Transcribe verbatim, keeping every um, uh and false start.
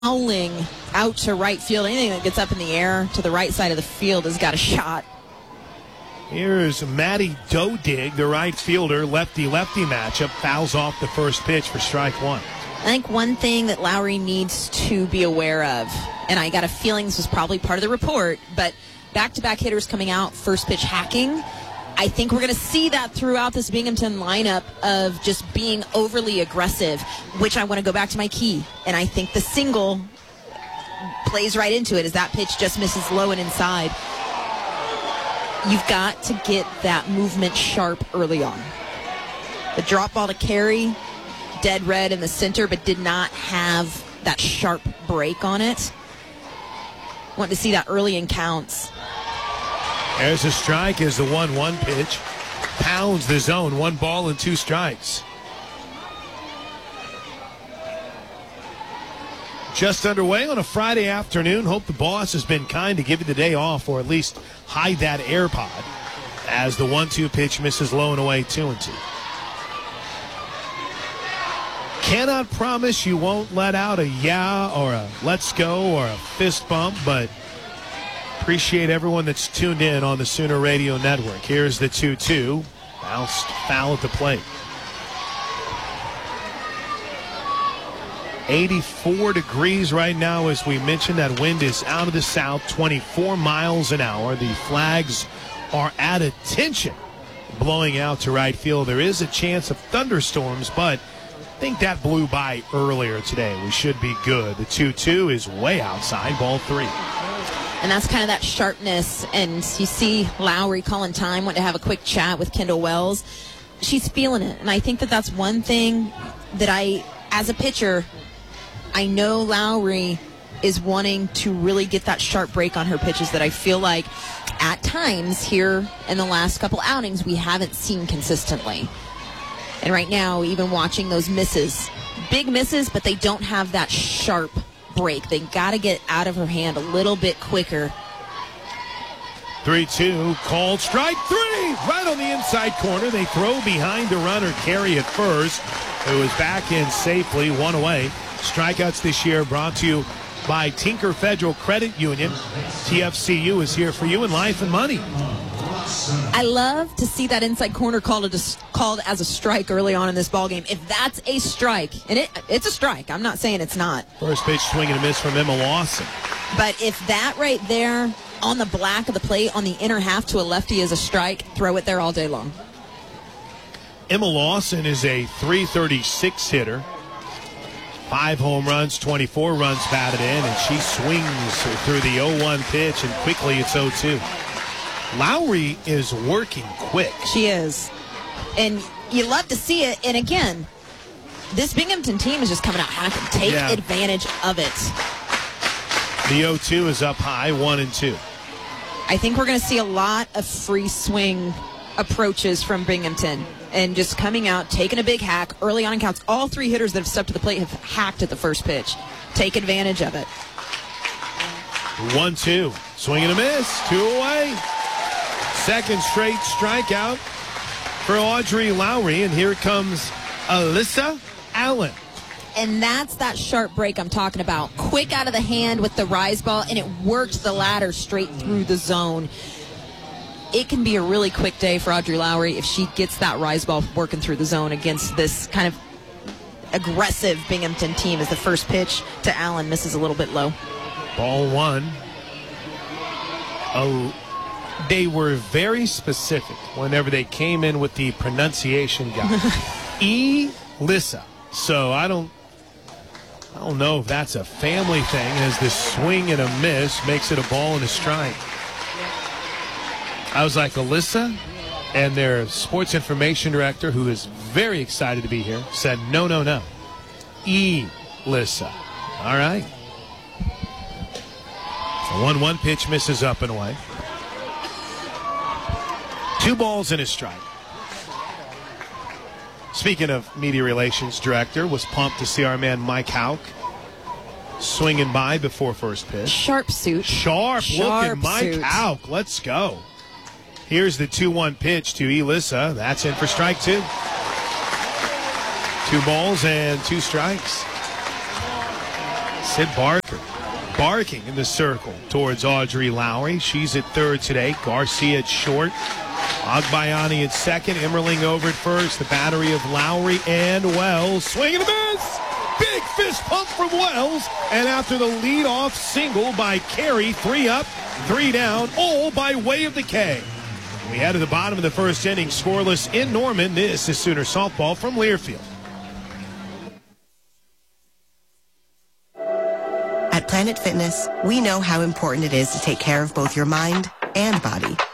howling out to right field. Anything that gets up in the air to the right side of the field has got a shot. Here's Matty Dodig, the right fielder, lefty-lefty matchup, fouls off the first pitch for strike one. I think one thing that Lowry needs to be aware of, and I got a feeling this was probably part of the report, but back-to-back hitters coming out, first pitch hacking. I think we're going to see that throughout this Binghamton lineup of just being overly aggressive, which I want to go back to my key. And I think the single plays right into it as that pitch just misses low and inside. You've got to get that movement sharp early on. The drop ball to Carey, dead red in the center, but did not have that sharp break on it. Want to see that early in counts. There's a strike as the one one pitch pounds the zone. One ball and two strikes. Just underway on a Friday afternoon. Hope the boss has been kind to give you the day off, or at least hide that AirPod, as the one two pitch misses low and away, two and two. Cannot promise you won't let out a yeah or a let's go or a fist bump, but appreciate everyone that's tuned in on the Sooner Radio Network. Here's the two two. Bounced foul at the plate. eighty-four degrees right now, as we mentioned. That wind is out of the south, twenty-four miles an hour. The flags are at attention, blowing out to right field. There is a chance of thunderstorms, but I think that blew by earlier today. We should be good. The two two is way outside, ball three. And that's kind of that sharpness. And you see Lowry calling time, wanting to have a quick chat with Kendall Wells. She's feeling it. And I think that that's one thing that I, as a pitcher, I know Lowry is wanting to really get that sharp break on her pitches that I feel like at times here in the last couple outings we haven't seen consistently. And right now, even watching those misses, big misses, but they don't have that sharp break. They got to get out of her hand a little bit quicker. three two, called strike three, right on the inside corner. They throw behind the runner, Carey at first. It was back in safely, one away. Strikeouts this year brought to you by Tinker Federal Credit Union. T F C U is here for you in life and money. I love to see that inside corner called, a, called as a strike early on in this ballgame. If that's a strike, and it, it's a strike, I'm not saying it's not. First pitch swing and a miss from Emma Lawson. But if that right there on the black of the plate on the inner half to a lefty is a strike, throw it there all day long. Emma Lawson is a three thirty-six hitter. Five home runs, twenty-four runs batted in, and she swings through the oh one pitch, and quickly it's oh two. Lowry is working quick. She is. And you love to see it. And again, this Binghamton team is just coming out hacking. Take yeah. advantage of it. The oh two is up high, one and two. I think we're going to see a lot of free swing approaches from Binghamton. And just coming out, taking a big hack early on in counts. All three hitters that have stepped to the plate have hacked at the first pitch. Take advantage of it. one two. Swing and a miss. Two away. Second straight strikeout for Audrey Lowry. And here comes Alyssa Allen. And that's that sharp break I'm talking about. Quick out of the hand with the rise ball, and it worked the ladder straight through the zone. It can be a really quick day for Audrey Lowry if she gets that rise ball working through the zone against this kind of aggressive Binghamton team, as the first pitch to Allen misses a little bit low. Ball one. Oh, they were very specific whenever they came in with the pronunciation guide. E-Lissa. So I don't, I don't know if that's a family thing, as this swing and a miss makes it a ball and a strike. I was like, Alyssa, and their sports information director, who is very excited to be here, said, no, no, no. E-Lissa. All right. The one one pitch misses up and away. Two balls and a strike. Speaking of media relations director, was pumped to see our man Mike Houck swinging by before first pitch. Sharp suit. Sharp, Sharp looking Mike suit. Houck. Let's go. Here's the two one pitch to Elissa. That's in for strike two. Two balls and two strikes. Sid Barker barking in the circle towards Audrey Lowry. She's at third today. Garcia at short. Agbayani at second. Emmerling over at first. The battery of Lowry and Wells. Swing and a miss! Big fist pump from Wells. And after the leadoff single by Carey, three up, three down, all by way of the K. We head to the bottom of the first inning, scoreless in Norman. This is Sooner Softball from Learfield. At Planet Fitness, we know how important it is to take care of both your mind and body.